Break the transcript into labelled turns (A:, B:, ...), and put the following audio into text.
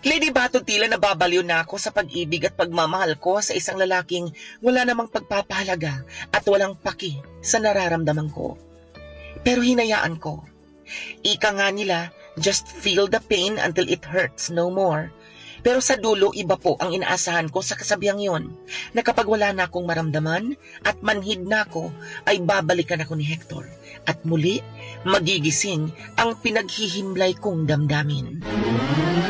A: Lady Bato, tila nababaliw na ako sa pag-ibig at pagmamahal ko sa isang lalaking wala namang pagpapahalaga at walang paki sa nararamdaman ko. Pero hinayaan ko. Ika nga nila, just feel the pain until it hurts no more. Pero sa dulo, iba po ang inaasahan ko sa kasabihang yon, na kapag wala na akong maramdaman at manhid na ako, ay babalikan ako ni Hector. At muli, magigising ang pinaghihimlay kong damdamin.